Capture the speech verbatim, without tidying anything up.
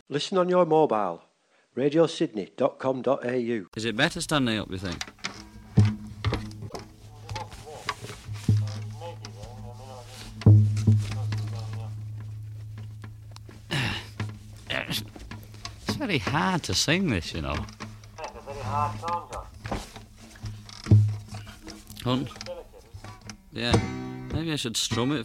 Listen on your mobile. radio sydney dot com dot a u. Is it better standing up, you think? It's very hard to sing this, you know. It's a very hard song, John. Hunt? Yeah. Maybe I should strum it